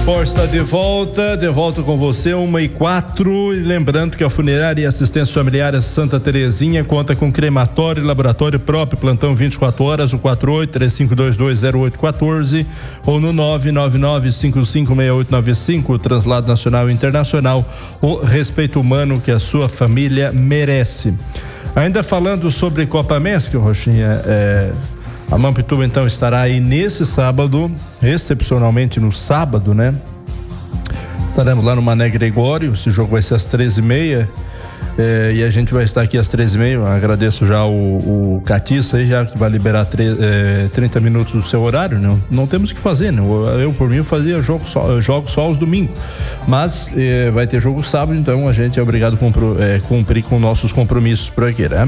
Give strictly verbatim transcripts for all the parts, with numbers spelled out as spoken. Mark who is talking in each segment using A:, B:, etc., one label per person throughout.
A: Bom, está de volta, de volta com você, uma e quatro. E lembrando que a Funerária e Assistência Familiar Santa Terezinha conta com crematório e laboratório próprio, plantão vinte e quatro horas, o quatro oito três cinco dois dois zero oito um quatro ou no nove nove nove cinco cinco seis oito nove cinco, translado nacional e internacional, o respeito humano que a sua família merece. Ainda falando sobre Copa Mesc, Rochinha, é... a Mampituba então estará aí nesse sábado, excepcionalmente no sábado, né? Estaremos lá no Mané Gregório, esse jogo vai ser às treze e meia, é, e a gente vai estar aqui às treze e meia. Agradeço já o, o Catiça aí, já que vai liberar tre, é, trinta minutos do seu horário, né? Não temos o que fazer, né? Eu, por mim, fazia jogo só, jogo só aos domingos, mas é, vai ter jogo sábado, então a gente é obrigado a compro, é, cumprir com nossos compromissos por aqui, né?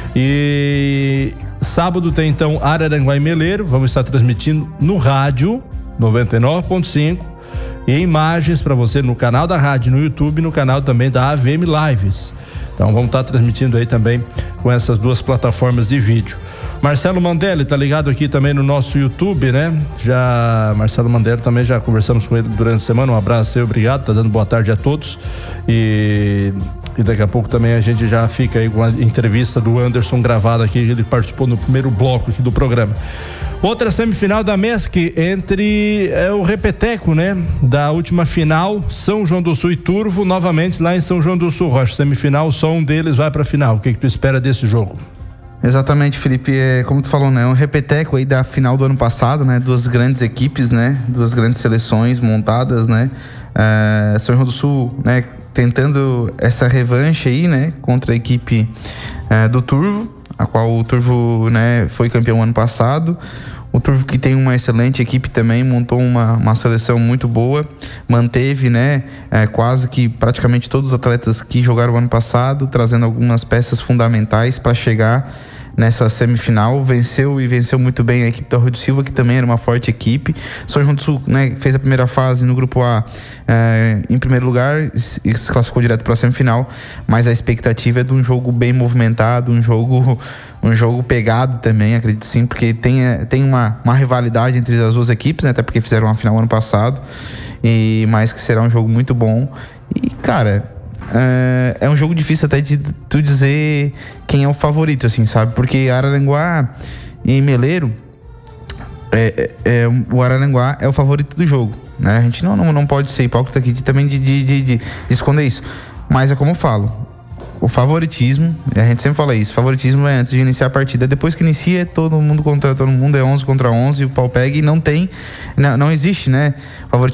A: E sábado tem então Araranguá e Meleiro, vamos estar transmitindo no rádio noventa e nove ponto cinco e imagens para você no canal da rádio, no YouTube, no canal também da A V M Lives. Então vamos estar transmitindo aí também com essas duas plataformas de vídeo. Marcelo Mandelli tá ligado aqui também no nosso YouTube, né? Já, Marcelo Mandelli também já conversamos com ele durante a semana, um abraço aí, obrigado, tá dando boa tarde a todos e, e daqui a pouco também a gente já fica aí com a entrevista do Anderson gravada aqui, ele participou no primeiro bloco aqui do programa. Outra semifinal da Mesc entre é, o repeteco, né? Da última final, São João do Sul e Turvo, novamente lá em São João do Sul, Rocha, semifinal, só um deles vai pra final. O que que tu espera desse jogo?
B: Exatamente, Felipe, é, como tu falou, né, um repeteco aí da final do ano passado, né, duas grandes equipes, né, duas grandes seleções montadas, né, é, São João do Sul, né, tentando essa revanche aí, né, contra a equipe é, do Turvo, a qual o Turvo, né, foi campeão ano passado. O Turvo, que tem uma excelente equipe também, montou uma, uma seleção muito boa, manteve, né, é, quase que praticamente todos os atletas que jogaram ano passado, trazendo algumas peças fundamentais para chegar nessa semifinal, venceu e venceu muito bem a equipe do Arroio do Silva, que também era uma forte equipe. São João do Sul, né, fez a primeira fase no grupo A é, em primeiro lugar e se classificou direto para a semifinal, mas a expectativa é de um jogo bem movimentado, um jogo um jogo pegado também, acredito sim, porque tem, tem uma, uma rivalidade entre as duas equipes, né, até porque fizeram uma final ano passado, e mais que será um jogo muito bom. E cara, É, é um jogo difícil até de tu dizer quem é o favorito, assim, sabe? Porque Araranguá e Meleiro, é, é, é, o Araranguá é o favorito do jogo, né? A gente não, não, não pode ser hipócrita aqui de, também de, de, de, de esconder isso. Mas é como eu falo, o favoritismo, a gente sempre fala isso, favoritismo é antes de iniciar a partida. Depois que inicia, é todo mundo contra todo mundo, é onze contra onze, o pau pega e não tem, não, não existe, né?